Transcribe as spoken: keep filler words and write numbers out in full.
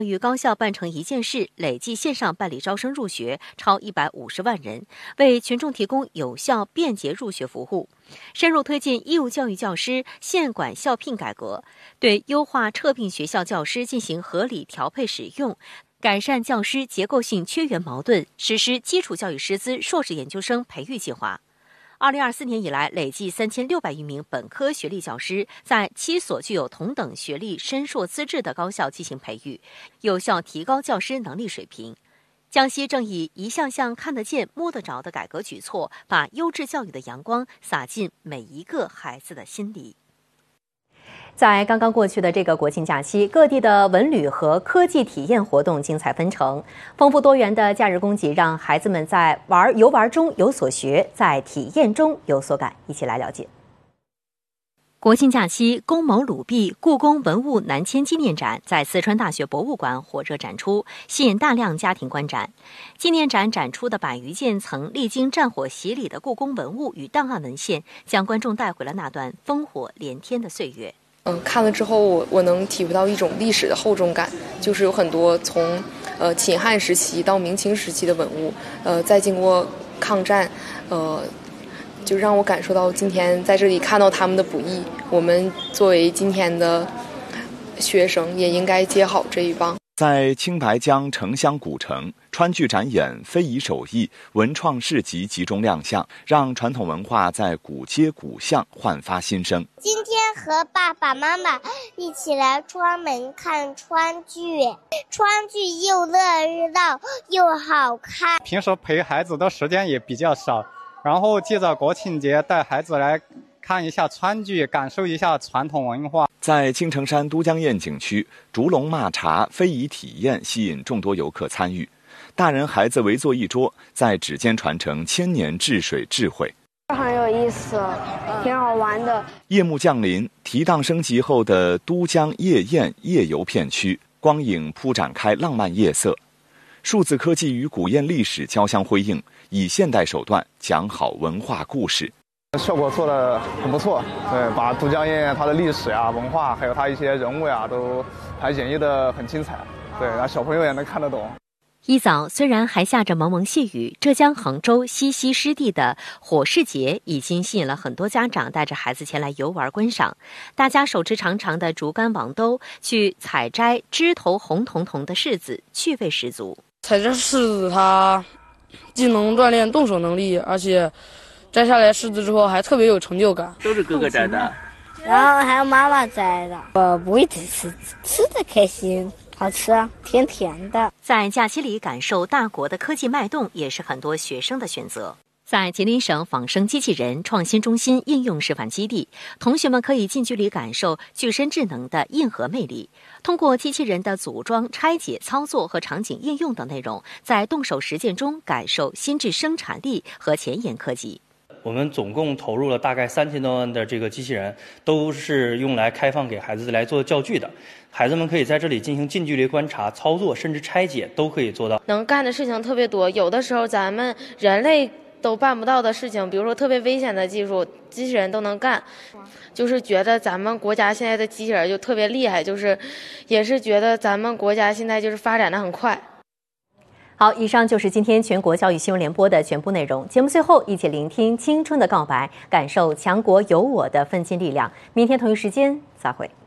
与高校办成一件事，累计线上办理招生入学超一百五十万人，为群众提供有效便捷入学服务。深入推进义务教育教师县管校聘改革，对优化撤聘学校教师进行合理调配使用，改善教师结构性缺员矛盾，实施基础教育师资硕士研究生培育计划。二零二四年以来，累计三千六百余名本科学历教师在七所具有同等学历深硕资质的高校进行培育，有效提高教师能力水平。江西正以一项项看得见、摸得着的改革举措，把优质教育的阳光洒进每一个孩子的心里。在刚刚过去的这个国庆假期，各地的文旅和科技体验活动精彩纷呈，丰富多元的假日供给让孩子们在玩游玩中有所学，在体验中有所感。一起来了解。国庆假期，龚某鲁壁故宫文物南迁纪念展在四川大学博物馆火热展出，吸引大量家庭观展。纪念展展出的百余件曾历经战火洗礼的故宫文物与档案文献，将观众带回了那段烽火连天的岁月。 嗯，看了之后我我能体会到一种历史的厚重感，就是有很多从呃秦汉时期到明清时期的文物，呃，再经过抗战，呃，就让我感受到今天在这里看到他们的不易。我们作为今天的学生，也应该接好这一棒。 在青白江城乡古城，川剧展演、非遗手艺、文创市集集中亮相，让传统文化在古街古巷焕发新生。 今天和爸爸妈妈一起来川门看川剧，川剧又热闹又好看。 平时陪孩子的时间也比较少，然后借着国庆节带孩子来看一下川剧，感受一下传统文化。 在青城山都江堰景区，竹笼骂茶非遗体验吸引众多游客参与，大人孩子围坐一桌，在指尖传承千年治水智慧。 很有意思，挺好玩的。 夜幕降临，提档升级后的都江夜宴夜游片区，光影铺展开浪漫夜色。数字科技与古燕历史交相辉映，以现代手段讲好文化故事。 效果做得很不错，对，把都江堰它的历史啊、文化，还有它一些人物呀、啊，都还演绎得很精彩，对，让小朋友也能看得懂。 一早虽然还下着蒙蒙细雨，浙江杭州西溪湿地的火市节已经吸引了很多家长带着孩子前来游玩观赏。大家手持长长的竹竿网兜去采摘枝头红彤彤的柿子，趣味十足。 采摘柿子它既能锻炼动手能力，而且摘下来柿子之后还特别有成就感。 都是哥哥摘的， 然后还有妈妈摘的，我不会吃，吃的开心，好吃啊，甜甜的。 在假期里感受大国的科技脉动，也是很多学生的选择。在吉林省仿生机器人创新中心应用示范基地，同学们可以近距离感受具身智能的硬核魅力。通过机器人的组装、拆解、操作和场景应用等内容，在动手实践中感受心智生产力和前沿科技。 我们总共投入了大概三千多万的这个机器人，都是用来开放给孩子来做教具的。孩子们可以在这里进行近距离观察、操作，甚至拆解都可以做到。 能干的事情特别多，有的时候咱们人类都办不到的事情，比如说特别危险的技术，机器人都能干。就是觉得咱们国家现在的机器人就特别厉害，就是也是觉得咱们国家现在就是发展的很快。 好，以上就是今天全国教育新闻联播的全部内容。节目最后，一起聆听青春的告白，感受强国有我的奋进力量。明天同一时间再会。